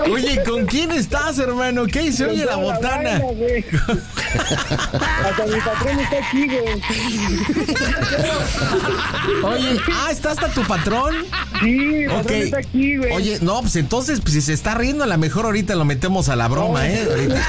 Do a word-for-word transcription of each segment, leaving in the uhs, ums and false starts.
Oye, ¿con quién estás, hermano? ¿Qué se oye la botana? La vaina, hasta mi patrón está aquí, güey. Oye, ah, ¿está hasta tu patrón? Sí, mi patrón Ok. está aquí, güey. Oye, no, pues entonces, pues, si se está riendo, a lo mejor ahorita lo metemos a la broma, ¿eh? Ahorita.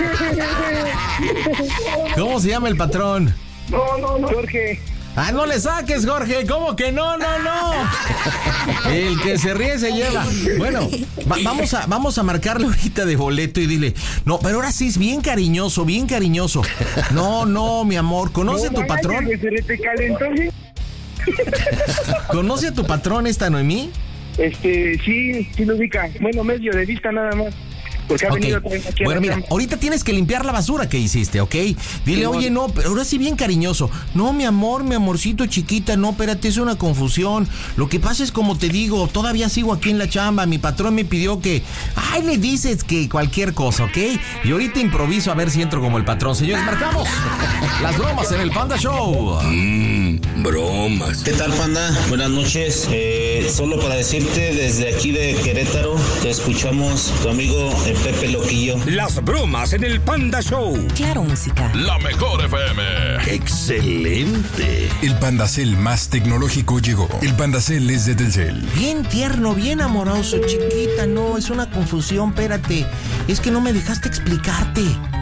¿Cómo se llama el patrón? No, no, no. Jorge. Ah, no le saques, Jorge. ¿Cómo que no, no, no? El que se ríe se lleva. Bueno, va- vamos a vamos a marcarle ahorita de boleto y dile, no, pero ahora sí es bien cariñoso, bien cariñoso. No, no, mi amor, ¿conoce a tu No, patrón? vaya, que se te calentó, ¿sí? ¿Conoce a tu patrón esta Noemí? Este, sí, sí lo ubica. Bueno, medio de vista nada más. Porque ha Ok. venido también aquí a Bueno, la mira, cama. ahorita tienes que limpiar la basura que hiciste, ¿ok? Dile, Sí, oye, no, pero ahora sí bien cariñoso. No, mi amor, mi amorcito chiquita, no, espérate, es una confusión. Lo que pasa es, como te digo, todavía sigo aquí en la chamba. Mi patrón me pidió que, ay, le dices que cualquier cosa, ¿ok? Y ahorita improviso a ver si entro como el patrón. Señores, marcamos las bromas en el Panda Show. Mmm, bromas. ¿Qué tal, Panda? Buenas noches. Eh, solo para decirte, desde aquí de Querétaro, te escuchamos tu amigo eh, Pepe Loquillo. Las bromas en el Panda Show. Claro, música. La mejor F M. Excelente. El Pandacel más tecnológico llegó. El Pandacel es de Telcel. Bien tierno, bien amoroso, chiquita, no, es una confusión, espérate. Es que no me dejaste explicarte.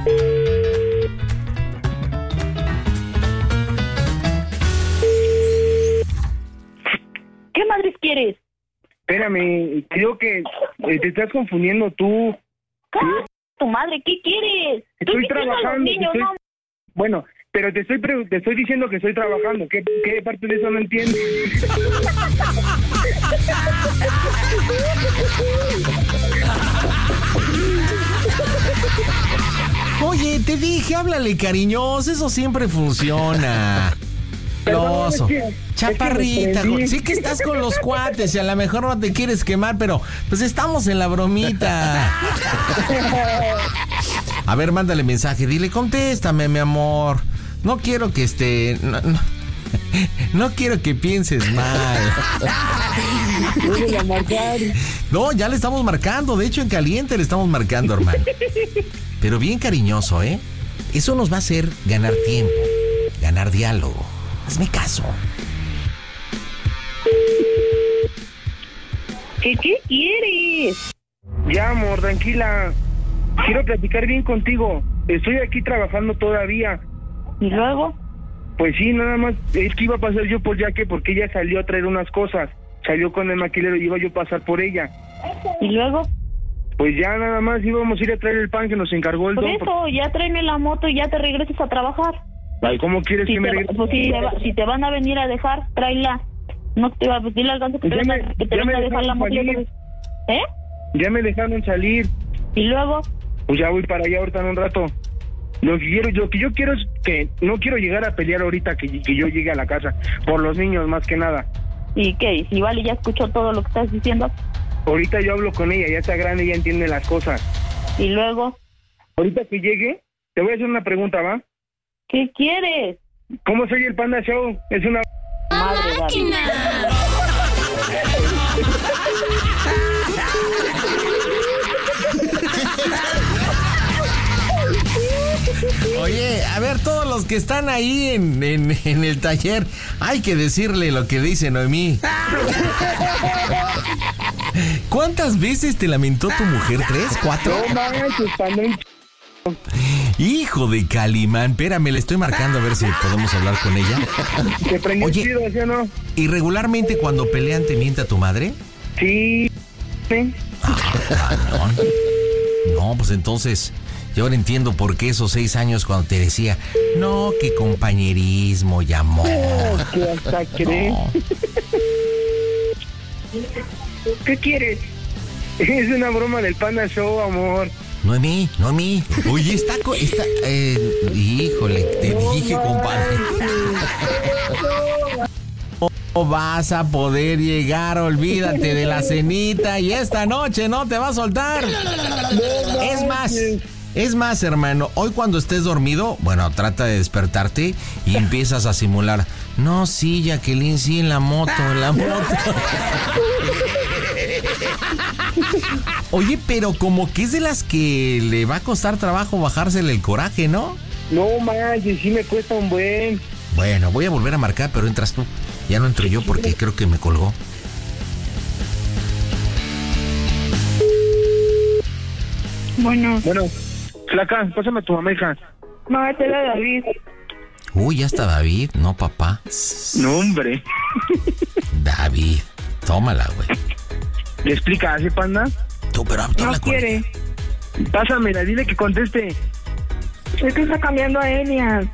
¿Qué madres quieres? Espérame, creo que eh, te estás confundiendo tú. ¡Ah, tu madre! ¿Qué quieres? Estoy diciendo a los trabajando. niños, estoy- no. Bueno, pero te estoy pre- te estoy diciendo que estoy trabajando. ¿Qué, qué parte de eso no entiendes? Oye, te dije, háblale cariñoso, eso siempre funciona. Perdón, Oso. es que- es que Chaparrita, me prendí. sí que estás con los cuates y a lo mejor no te quieres quemar, pero pues estamos en la bromita. A ver, mándale mensaje, dile, contéstame, mi amor. No quiero que esté... No, no, no quiero que pienses mal. Vuelve a marcar. No, ya le estamos marcando, de hecho en caliente le estamos marcando, hermano. Pero bien cariñoso, ¿eh? Eso nos va a hacer ganar tiempo, ganar diálogo. Hazme caso. ¿Qué, qué quieres? Ya, amor, tranquila. Quiero platicar bien contigo. Estoy aquí trabajando todavía. ¿Y luego? Pues sí, nada más. Es que iba a pasar yo por Yaque porque ella salió a traer unas cosas. Salió con el maquilero y iba yo a pasar por ella. ¿Y luego? Pues ya nada más íbamos a ir a traer el pan que nos encargó el Por don. eso, ya tráeme la moto y ya te regreses a trabajar. Ay, ¿cómo quieres Si que me te, regrese? pues si, te va- si te van a venir a dejar, tráela. No te va, pues dile al ganso que te Ya venga, me- que te ya venga a me dejar la dejaron moto. y salir. otra vez. ¿Eh? Ya me dejaron salir. ¿Y luego? Pues ya voy para allá ahorita en un rato. Lo que quiero, lo que yo quiero es que no quiero llegar a pelear ahorita que, que yo llegue a la casa. Por los niños más que nada. ¿Y qué? ¿Y si Vale ya escuchó todo lo que estás diciendo? Ahorita yo hablo con ella, ya está grande, ya entiende las cosas. ¿Y luego? Ahorita que llegue, te voy a hacer una pregunta, ¿va? ¿Qué quieres? ¿Cómo soy el Panda Show? Es una... Madre, Gaby. Oye, a ver, todos los que están ahí en, en, en el taller, hay que decirle lo que dice Noemí. ¿Cuántas veces te lamentó tu mujer? ¿Tres? ¿Cuatro? No manches, Panda. Hijo de Calimán, espérame, le estoy marcando a ver si podemos hablar con ella. ¿Te prendió Oye. chido, sí o no? ¿Y regularmente cuando pelean te miente a tu madre? Sí. Sí. Cañón. No, pues entonces, yo ahora entiendo por qué esos seis años cuando te decía, no, que compañerismo y amor. Que hasta crees. No. ¿Qué quieres? Es una broma del Panda Show, amor. Noemí, Noemí. Oye, está... co- está eh, híjole, te dije, compadre. No vas a poder llegar, olvídate de la cenita y esta noche no te va a soltar. Es más, es más, hermano, hoy cuando estés dormido, bueno, trata de despertarte y empiezas a simular. No, sí, Jacqueline, sí, en la moto, en la moto. Oye, pero como que es de las que le va a costar trabajo bajársele el coraje, ¿no? No manches, sí me cuesta un buen. Bueno, voy a volver a marcar, pero entras tú. Ya no entro yo porque creo que me colgó. Bueno, Bueno, flaca, pásame a tu mamá, hija. no, esta era David. Uy, ya está David, no papá. No, hombre. David, tómala, güey. ¿Le explicas, eh, panda? Tú, pero habla No con quiere. ella. Pásamela, dile que conteste. Es que está cambiando a Elias.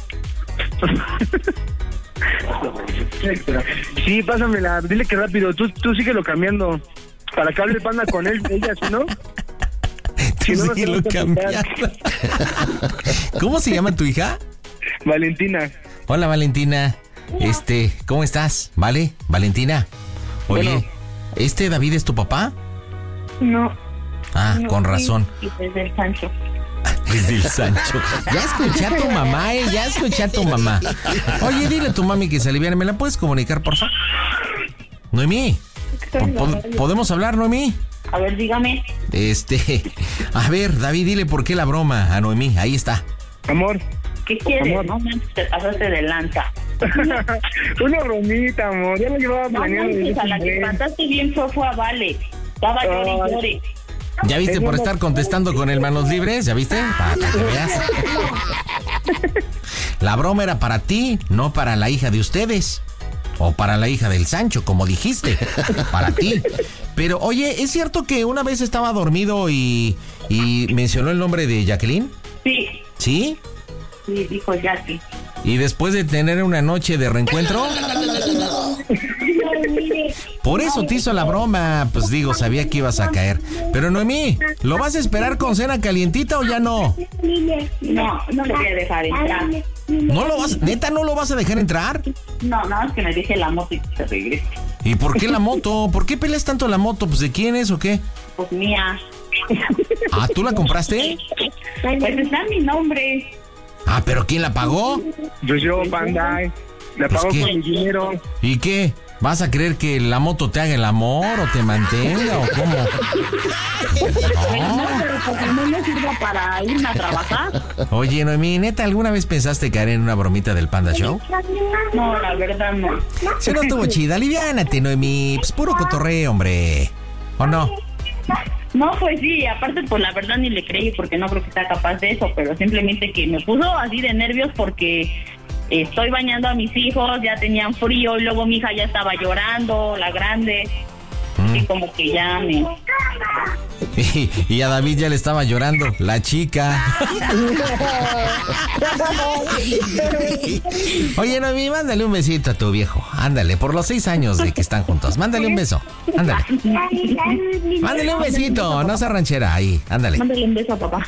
Sí, pásamela, dile que rápido, tú, tú síguelo cambiando. Para que hable panda con él, ella, si no. Si no, no se Sí, va lo a contestar. cambiaron. ¿Cómo se llama tu hija? Valentina. Hola, Valentina. Este, ¿cómo estás? ¿Vale? Valentina. Oye, Bueno. ¿este David es tu papá? No. Ah, no, con sí, razón. Y desde el Sancho. Es del Sancho. Ya escuché a tu mamá, eh, ya escuché a tu mamá. Oye, dile a tu mami que se aliviane. ¿Me la puedes comunicar, porfa? Noemí, ¿po- po- ¿podemos hablar, Noemí? A ver, dígame. Este, a ver, David, dile por qué la broma a Noemí. Ahí está. Amor. ¿Qué quieres? Amor. No manches, te pasaste de lanza. Una bromita, amor. Ya lo llevaba No planeando. manches, desde a la hace que un buen. espantaste bien fue, fue a Vale. Estaba llore y Ay. llore. ¿Ya viste por estar contestando con el manos libres? ¿Ya viste? Para que veas. La broma era para ti, no para la hija de ustedes. O para la hija del Sancho, como dijiste. Para ti. Pero, oye, ¿es cierto que una vez estaba dormido y, y mencionó el nombre de Jacqueline? Sí, ¿Sí? sí, dijo Jackie. Y después de tener una noche de reencuentro, por eso te hizo la broma. Pues digo, sabía que ibas a caer. Pero Noemí, ¿lo vas a esperar con cena calientita o ya no? No, no le voy a dejar entrar. ¿No lo vas, neta, no lo vas a dejar entrar? No, no, es que me deje la moto y que se regrese. ¿Y por qué la moto? ¿Por qué peleas tanto la moto? Pues ¿de quién es o qué? Pues mía. Ah, ¿tú la compraste? Pues está mi nombre. Ah, ¿pero quién la pagó? Pues yo, panda. La Pues, pago ¿qué? con mi dinero. ¿Y qué? ¿Vas a creer que la moto te haga el amor o te mantenga o cómo? No, pero porque no me sirva para irme a trabajar. Oye, Noemí, ¿neta alguna vez pensaste caer en una bromita del Panda Show? No, la verdad no. Si no estuvo chida, aliviánate, Noemí. Pues puro cotorreo, hombre. ¿O no? No, pues sí, aparte pues la verdad ni le creí porque no creo que sea capaz de eso, pero simplemente que me puso así de nervios porque estoy bañando a mis hijos, ya tenían frío y luego mi hija ya estaba llorando, la grande, Mm. y como que ya me... Y, y a David ya le estaba llorando, la chica. Oye, Noemí, mándale un besito a tu viejo. Ándale, por los seis años de que están juntos. Mándale un beso. Ándale. Mándale un besito, no se ranchera. Ahí, ándale. Mándale un beso a papá.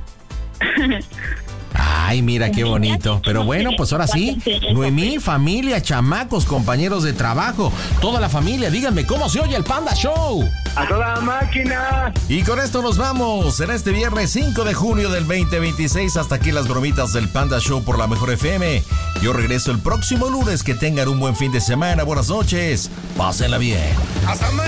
Ay, mira qué bonito. Pero bueno, pues ahora sí. Noemí, familia, chamacos, compañeros de trabajo, toda la familia, díganme cómo se oye el Panda Show. ¡A toda máquina! Y con esto nos vamos. Será este viernes cinco de junio del veinte veintiséis. Hasta aquí las bromitas del Panda Show por la Mejor F M. Yo regreso el próximo lunes. Que tengan un buen fin de semana. Buenas noches. Pásenla bien. Hasta mañana.